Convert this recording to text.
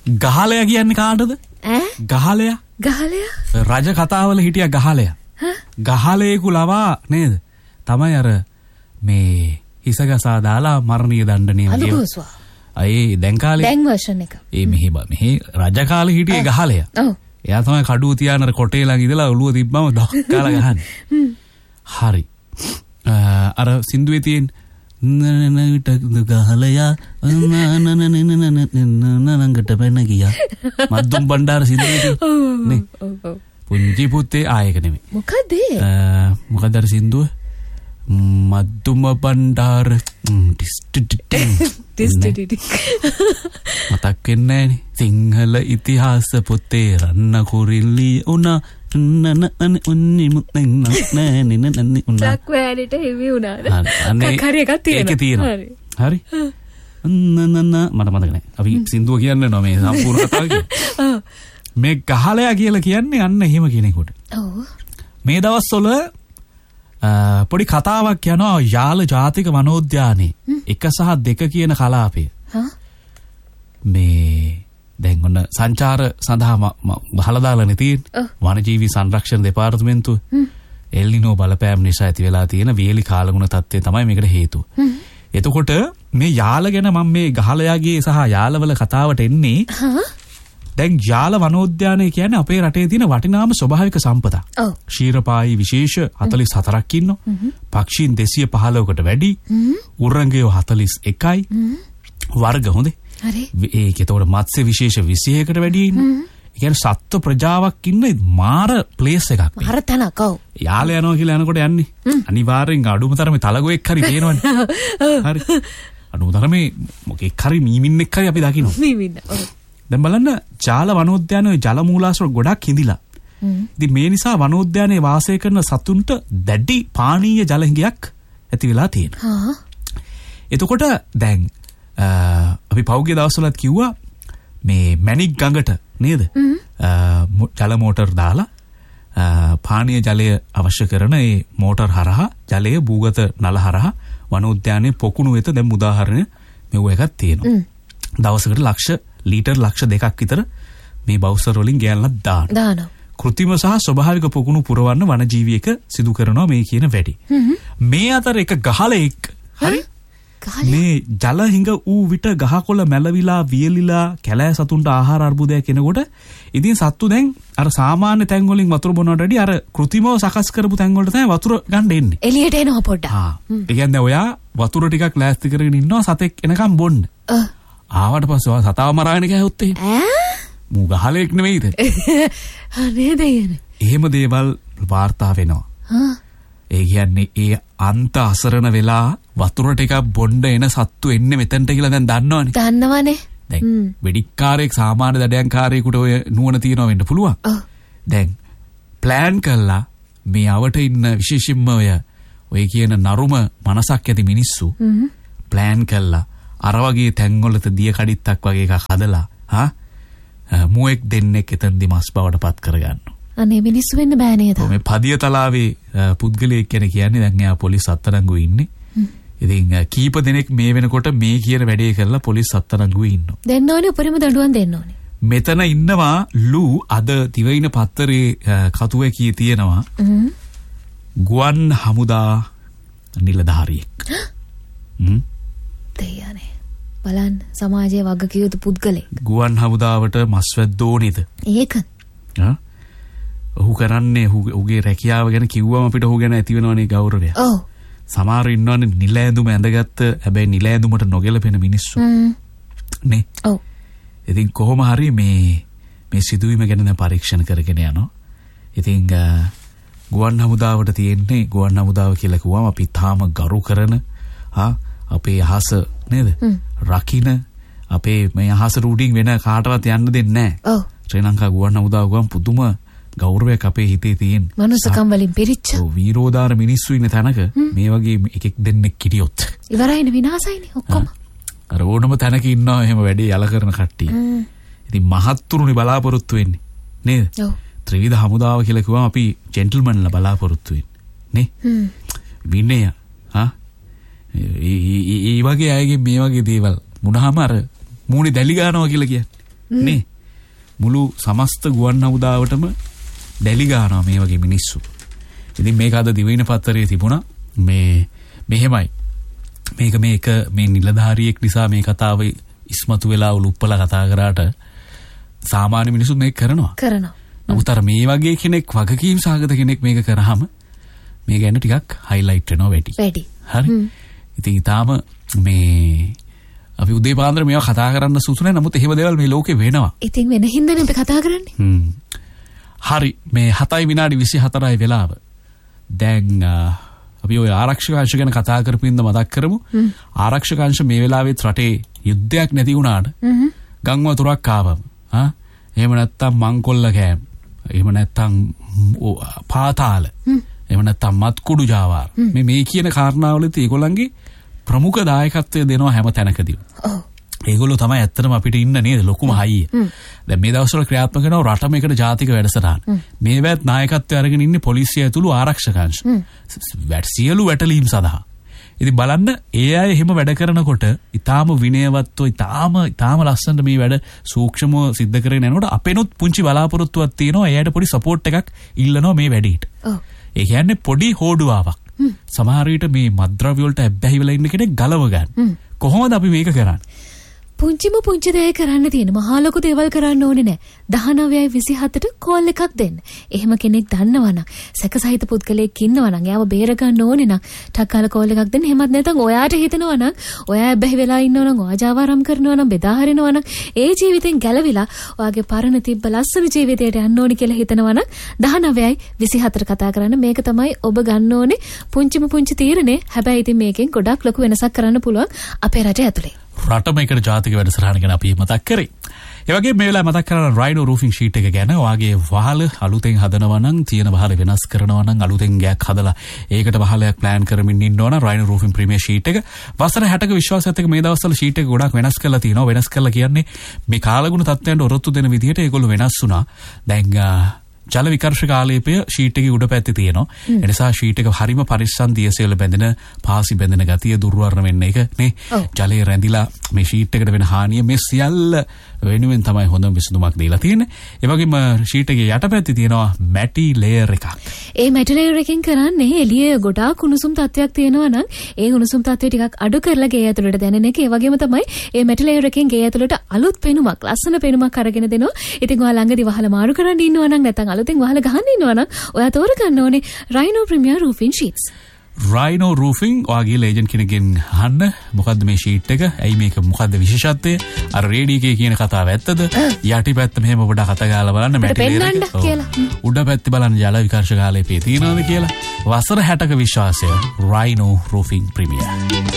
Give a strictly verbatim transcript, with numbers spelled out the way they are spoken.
ගහලයා කියන්නේ කාටද? ඈ? ගහලයා. ගහලයා? රජ කතාවල හිටියා ගහලයා. හා? ගහලේකු ලවා නේද? තමයි අර මේ හිසගසා දාලා මරණීය දණ්ඩනය වගේ. අලුගෝස්වා. අයේ දැන් කාලේ දැන් වර්ෂන් එක. ඒ මෙහි මෙහි රජ කාලේ හිටියේ ගහලයා. ඔව්. එයා තමයි කඩුව තියාන අර කොටේ ළඟ ඉඳලා ඔළුව තිබ්බම දොක් කාලා ගහන්නේ. හරි. අර සින්දුවේ තියෙන නනනට ගහලයා නනනනනනනනනනනකට පැන ගියා. මද්දුම් බණ්ඩාර සින්දුවේ තියෙන. නේ. ඔව් ඔව්. පුංචි පුතේ ආයක නෙමෙයි. මොකද? මොකද අර සින්දුව? මද්දුම බණ්ඩාර මතක් වෙන්නේ නැනේ. සිංහල ඉතිහාස පොතේ රන්න කුරිල්ලි උනා නන උන්නි මුත්තෙන් නෑ නේ නන්නේ උනා. ට්‍රක් වෑනිට හිමි උනාද? අනේ හරි එකක් තියෙනවා. ඒකේ තියෙනවා. හරි. නන මට මතක නැහැ. අපි සින්දුව කියන්නේ නෝ මේ සම්පූර්ණ කතාව කියන්නේ. මේ ගහලයා කියලා කියන්නේ අන්න එහෙම කෙනෙකුට. ඔව්. මේ දවස්වල පොඩි කතාවක් යනවා යාල ජාතික වනෝද්‍යානයේ එක සහ දෙක කියන කලාපය. හා මේ දැන් ඔන්න සංචාර සඳහා බහලා දාලානේ තියෙන්නේ. වනජීවි සංරක්ෂණ දෙපාර්තමේන්තුව එල්නිනෝ බලපෑම් නිසා ඇති වෙලා තියෙන වේලි කාලගුණ තත්ත්වය තමයි මේකට හේතුව. එතකොට මේ යාල ගැන මම මේ ගහලයාගේ සහ යාලවල කතාවට එන්නේ. දැන් යාල වනෝද්‍යානය කියන්නේ අපේ රටේ තියෙන වටිනාම ස්වභාවික සම්පතක්. ඔව්. ක්ෂීරපායි විශේෂ හතළිස් හතරක් ඉන්නවා. පක්ෂීන් දෙසිය පහළොවකට වැඩි. උරංගයෝ හතළිස් එකයි. වර්ග හොඳේ. හරි. ඒක ඒතකොට මත්ස්‍ය විශේෂ විසියකට වැඩි ඉන්නවා. ඒ කියන්නේ සත්ත්ව ප්‍රජාවක් ඉන්න මාර ප්ලේස් එකක්. මාර තැනක්. ඔව්. යාල යනවා කියලා යනකොට යන්නේ. අනිවාර්යෙන් අඩුම තරමේ තලගොෙක් හරි පේනවනේ. හරි. අඩුම තරමේ මොකෙක් හරි මීමින්නෙක් හරි අපි දකිනවා. මීමින්න. ඔව්. දැන් බලන්න ජාල වනෝද්‍යානයේ ජල මූලාශ්‍ර ගොඩක් හිඳිලා. ඉතින් මේ නිසා වනෝද්‍යානයේ වාසය කරන සතුන්ට දැඩි පානීය ජල හිඟයක් ඇති වෙලා තියෙනවා. හා. එතකොට දැන් අපි පෞගේ දවස්වලත් කිව්වා මේ මැණික් ගඟට නේද? ජල මෝටර් දාලා පානීය ජලය අවශ්‍ය කරන ඒ මෝටර් හරහා ජලය භූගත නල හරහා වනෝද්‍යානයේ පොකුණු වෙත දැන් උදාහරණ මෙව එකක් තියෙනවා. දවසකට ලක්ෂ ලීටර් ලක්ෂ දෙකක් විතර මේ බවුසර් වලින් ගෑනලා දාන. දානවා. කෘත්‍රිම සහ ස්වභාවික පොකුණු පුරවන්න වනජීවියක සිදු කරනවා මේ කියන වැඩි. මේ අතර එක ගහලෙක් හරි මේ ජල හිඟ ඌ විට ගහකොළ මැලවිලා වියලිලා කැලෑ සතුන්ට ආහාර අර්බුදයක් එනකොට ඉතින් සත්තු දැන් අර සාමාන්‍ය තැන් වලින් වතුර බොනවට වැඩිය අර කෘත්‍රිමව සකස් කරපු තැන් වලට තමයි වතුර ගන්න එන්නේ. එළියට එනවා පොඩ්ඩක්. ආ. ඒ කියන්නේ ඔයා වතුර ටිකක් ලෑස්ති කරගෙන ඉන්නවා සතෙක් එනකම් බොන්න. ආවට පස්සේ ඔයා සතාව මරාගෙන ගියොත් එහෙම. ඈ? මූ ගහලෙක් නෙවෙයිද? අනේ දෙයනේ. එහෙම දේවල් වාර්තා වෙනවා. හා. ඒ කියන්නේ ඒ අන්ත අසරණ වෙලා වතුර ටිකක් බොන්න එන සත්තු එන්නේ මෙතනට කියලා දැන් දන්නවනේ. දන්නවනේ. දැන් වෙඩික්කාරයෙක් සාමාන්‍ය දඩයන්කාරයෙකුට ඔය නුවණ තියනවා වෙන්න පුළුවන්. ඔව්. දැන් ප්ලෑන් කළා මේ අවට ඉන්න විශේෂයෙන්ම ඔය ඔය කියන නරුම මනසක් ඇති මිනිස්සු ප්ලෑන් කළා අර වගේ තැන්වලට දිය කඩਿੱත්තක් වගේ එකක් හදලා හා මුවෙක් දෙන්නෙක් එතනදි මස් බවට පත් කරගන්නවා. අනේ මිනිස්සු වෙන්න බෑ නේද? මේ පදියතලාවේ පුද්ගලයෙක් කියන කියන්නේ දැන් එයා පොලිස් අත්අඩංගුවේ ඉන්නේ. ඉතින් කීප දෙනෙක් මේ වෙනකොට මේ කියන වැඩේ කරලා පොලිස් අත්අඩංගුවේ ඉන්නවා. දෙන්න ඕනේ උපරිම දඬුවම් දෙන්න ඕනේ. මෙතන ඉන්නවා ලු අද දිවයින පත්තරේ කතුවකී තියෙනවා. ගුවන් හමුදා නිලධාරියෙක්. හ්ම්. දෙයනේ. බලන්න සමාජයේ වගකිය යුතු පුද්ගලෙක්. ගුවන් හමුදාවට මස්වැද්දෝ නේද? ඒක. ආ ඔහු කරන්නේ ඔහුගේ රැකියාව ගැන කිව්වම අපිට ඔහු ගැන ඇති වෙනවනේ ගෞරවය. ඔව්. සමහර ඉන්නවනේ නිල ඇඳුම ඇඳගත්ත හැබැයි නිල ඇඳුමට නොගැලපෙන මිනිස්සු. නේ? ඔව්. ඉතින් කොහොම හරි මේ මේ සිදුවීම ගැන දැන් පරීක්ෂණ කරගෙන යනවා. ඉතින් ගුවන් හමුදාවට තියෙන්නේ ගුවන් හමුදාව කියලා කිව්වම අපි තාම ගරු කරන හා අපේ අහස නේද? රකින්න අපේ මේ අහස රූඩින් වෙන කාටවත් යන්න දෙන්නේ නැහැ. ඔව්. ශ්‍රී ලංකා ගුවන් හමුදාව ගුවන් පුදුම ගෞරවයක් අපේ හිතේ තියෙන. මනුස්සකම් වලින් පිරිච්ච. ඔව් වීරෝදාර මිනිස්සු ඉන්න තැනක මේ වගේ එකෙක් දෙන්නෙක් හිටියොත්. ඉවරයිනේ විනාසයිනේ ඔක්කොම. අර ඕනම තැනක ඉන්නවා එහෙම වැඩේ යල කරන කට්ටිය. ඉතින් මහත්තුරුනේ බලාපොරොත්තු වෙන්නේ. නේද? ඔව්. ත්‍රිවිධ හමුදාව කියලා කිව්වම අපි ජෙන්ටල්මන්ලා බලාපොරොත්තු වෙන්නේ. නේ? හ්ම්. විනය හා ඒ වගේ අයගේ මේ වගේ දේවල් මුණාම අර මූණේ දැලි ගන්නවා කියලා කියන්නේ. නේ මුළු සමස්ත ගුවන් හමුදාවටම දැලි ගන්නවා මේ වගේ මිනිස්සු. ඉතින් මේක අද දිවයින පත්තරේ තිබුණා. මේ මෙහෙමයි. මේක මේක මේ නිලධාරියෙක් නිසා මේ කතාව ඉස්මතු වෙලා උලුප්පලා කතා කරාට සාමාන්‍ය මිනිස්සු මේක කරනවා. කරනවා. නමුත් අර මේ වගේ කෙනෙක් වගකීම් සහගත කෙනෙක් මේක කරාම මේ ගැන ටිකක් හයිලයිට් වෙනවා වැඩි. වැඩි. හරි. ඉතින් ඊටාම මේ අපි උදේ පාන්දර මේවා කතා කරන්න සුසු නැහැ. නමුත් එහෙම දේවල් මේ ලෝකේ වෙනවා. ඉතින් වෙන හින්දානේ අපි කතා කරන්නේ. හ්ම්. හරි මේ හතයි විනාඩි විසිහතරයි වෙලාව. දැන් අපි ඔය ආරක්ෂක අංශ ගැන කතා කරපින්ද මතක් කරමු. ආරක්ෂක අංශ මේ වෙලාවෙත් රටේ යුද්ධයක් නැති වුණාට ගම් වතුරක් ආවම හා එහෙම නැත්තම් මංකොල්ල කෑම එහෙම නැත්තම් පාතාල එහෙම නැත්තම් මත්කුඩු ජාවාර මේ මේ කියන කාරණාවලදී ඒගොල්ලන්ගේ ප්‍රමුඛ දායකත්වය දෙනවා හැම තැනකදීම. ඔව්. ඒගොල්ලෝ තමයි ඇත්තටම අපිට ඉන්න නේද ලොකුම හයිය. දැන් මේ දවස්වල ක්‍රියාත්මක කරනවා රටම එකට ජාතික වැඩසටහන. මේවත් නායකත්වය අරගෙන ඉන්නේ පොලිසිය ඇතුළු ආරක්ෂක අංශ. වැට සියලු වැටලීම් සඳහා. ඉතින් බලන්න ඒ අය එහෙම වැඩ කරනකොට ඊටාම විනයවත්ව ඊටාම ඊටාම ලස්සනට මේ වැඩ සූක්ෂමව සිද්ධ කරගෙන යනකොට අපේනොත් පුංචි බලාපොරොත්තුවක් තියෙනවා එයාට පොඩි සපෝට් එකක් ඉල්ලනවා මේ වැඩේට. ඔව්. ඒ කියන්නේ පොඩි හෝඩුවාවක්. සමහර විට මේ මත්ද්‍රව්‍ය වලට ඇබ්බැහි වෙලා ඉන්න කෙනෙක් ගලව ගන්න. කොහොමද අපි මේක කරන්නේ? පුංචිම පුංචි දේ කරන්න තියෙන මහා ලොකු දේවල් කරන්න ඕනේ නෑ. දහනවයයි විසිහතට කෝල් එකක් දෙන්න. එහෙම කෙනෙක් දන්නවනම් සැකසහිත පුද්ගලයෙක් ඉන්නවනම් එයාව බේර ගන්න ඕනේ නම් ටක්කාල කෝල් එකක් දෙන්න. එහෙමත් නැත්නම් ඔයාට හිතෙනවනම් ඔයා බැහැ වෙලා ඉන්නවනම් ඔයා ජාවාරම් කරනවනම් බෙදා හරිනවනම් ඒ ජීවිතෙන් ගැලවිලා ඔයාගේ පරණ තිබ්බ ලස්සන ජීවිතයට යන්න ඕනේ කියලා හිතනවනම් දහනවයයි විසිහතට කතා කරන්න. මේක තමයි ඔබ ගන්න ඕනේ පුංචිම පුංචි තීරණේ. හැබැයි ඉතින් මේකෙන් ගොඩක් ලොකු වෙනසක් කරන්න පුළුවන් අපේ රට ඇතුලේ. රටම එකට ජාතික වැඩසටහන ගැන අපි මතක් කරේ. ඒ වගේ මේ වෙලාවේ මතක් කරන රයිනෝ රූෆින් ෂීට් එක ගැන. ඔයාගේ වහල අලුතෙන් හදනවා නම් තියෙන වහල වෙනස් කරනවා නම් අලුතෙන් ගෑක් හදලා ඒකට වහලයක් ප්ලෑන් කරමින් ඉන්න ඕන රයිනෝ රූෆින් ප්‍රීමියර් ෂීට් එක. වසර හැටක විශ්වාසයත් එක්ක මේ දවස්වල ෂීට් එක ගොඩක් වෙනස් කරලා තියෙනවා. වෙනස් කරලා කියන්නේ මේ කාලගුණ තත්ත්වයන්ට ඔරොත්තු දෙන විදිහට ඒගොල්ලෝ වෙනස් වුණා. දැන් ජල විකර්ෂක ආලේපය ෂීට් එකේ උඩ පැත්තේ තියෙනවා. ඒ නිසා ෂීට් එක හරිම පරිස්සම් දියසෙල බැඳෙන පාසි බැඳෙන ගතිය දුර්වර්ණ වෙන්න එක නේ. ජලයේ රැඳිලා මේ ෂීට් එකට වෙන හානිය මේ සියල්ල වෙනුවෙන් තමයි හොඳම විසඳුමක් දීලා තියෙන්නේ. ඒ වගේම ෂීට් එකේ යටපැත්තේ තියෙනවා මැටි ලේයර් එකක්. ඒ මැටි ලේයර් එකෙන් කරන්නේ එළියේ ගොඩාක් උණුසුම් තත්ත්වයක් තියෙනවා නම් ඒ උණුසුම් තත්ත්වය ටිකක් අඩු කරලා ගේ ඇතුළට දැනෙන එක. ඒ වගේම තමයි ඒ මැටි ලේයර් එකෙන් ගේ ඇතුළට අලුත් පෙනුමක් ලස්සන පෙනුමක් අරගෙන දෙනවා. ඉතින් ඔයා ළඟදී වහල මාරු කරන්න ඉන්නවා නම් නැත්නම් අලුතෙන් වහල ගහන්න ඉන්නවා නම් ඔයා තෝරගන්න ඕනේ රයිනෝ ප්‍රීමියර් රූෆින් ෂීට්ස්. රයිනෝ රූෆින් ඔයාගේ ඒජන්ට් කෙනෙක්ගෙන් අහන්න මොකද්ද මේ ෂීට් එක? ඇයි මේක මොකද්ද විශේෂත්වය? අර රේඩියෝ එකේ කියන කතාව ඇත්තද? යටිපැත්ත මෙහෙම පොඩක් අත ගාලා බලන්න මැටි ලේයර් එක කියලා. උඩ පැත්තේ බලන්න ජල විකර්ෂක ආලේපය තියෙනවද කියලා. වසර හැටක විශ්වාසය රයිනෝ රූෆින් ප්‍රීමියර්.